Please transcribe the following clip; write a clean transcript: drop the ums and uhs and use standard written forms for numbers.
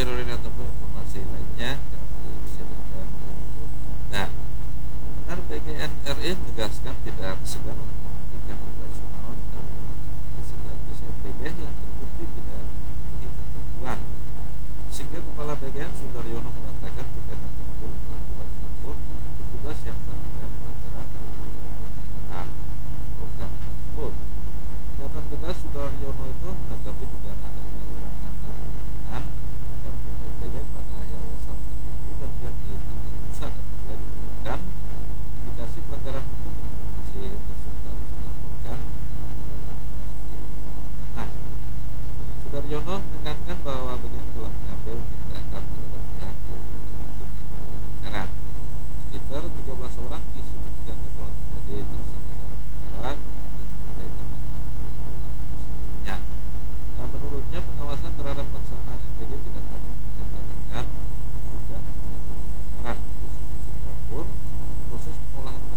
terorir ataupun informasi lainnya kami silakan. Nah, benar BGN RI menegaskan tidak segan untuk menghentikan operasional dan investigasi CPG yang terbukti tidak memiliki ketentuan. Sehingga Kepala BGN Sudaryono mengatakan kegiatan tempur melakukan tempur petugas yang melakukan pelanggaran pelaksanaan program tersebut. Pernyataan tegas Sudaryono itu menanggapi dugaan adanya kecurangan dan PPBG pada Yayasan itu dan pihak Tangerang Pusat apabila ditemukan indikasi pelanggaran hukum informasi tersebut harus dilaporkan. Nah, Sudaryono menekankan bahwa BGN telah mengambil tindakan terhadap pihak yang terlibat pelanggaran. Sekitar 13 orang disebutkannya telah menjadi tersangka dalam perkara dan berkaitan dengan ya. Nah, menurutnya pengawasan terhadap pelaksanaan NPG tidak hanya berkaitan dengan dugaan pelanggaran di sisi dapur, proses pengolahan